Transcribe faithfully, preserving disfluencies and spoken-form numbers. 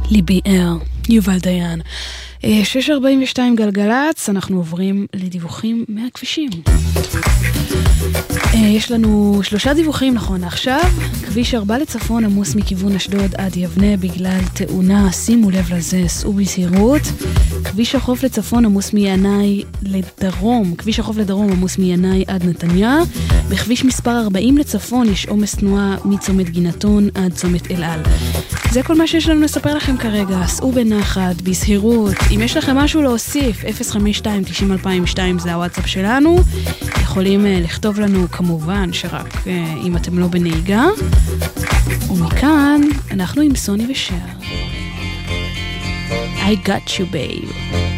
ליבי אר, יובל דיין. שש ארבעים ושתיים גלגלץ, אנחנו עוברים לדיווחים מהכבישים. יש לנו שלושה דיווחים נכון עכשיו. כביש ארבע לצפון עמוס מכיוון אשדוד עד יבנה בגלל תאונה, שימו לב לזה, סעו בזהירות. כביש החוף לצפון עמוס מינאי לדרום, כביש החוף לדרום עמוס מינאי עד נתניה. בכביש מספר ארבעים לצפון יש עומס תנועה מצומת גינתון עד צומת אלעל. זה כל מה שיש לנו לספר לכם כרגע, סעו בנחת, בזהירות. אם יש לכם משהו להוסיף, אפס חמש שתיים תשעים אלפיים ושתיים זה הוואטסאפ שלנו. יכולים uh, לכתוב לנו כמובן שרק uh, אם אתם לא בנהיגה. ומכאן אנחנו עם סוני ושר. I got you babe.